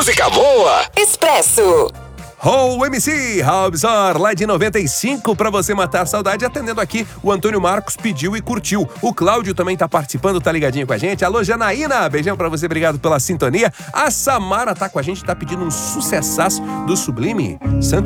música boa. Expresso. O MC Robson, lá de 95, pra você matar a saudade, atendendo aqui, o Antônio Marcos pediu e curtiu. O Cláudio também tá participando, tá ligadinho com a gente. Alô, Janaína, beijão pra você, obrigado pela sintonia. A Samara tá com a gente, tá pedindo um sucessaço do Sublime.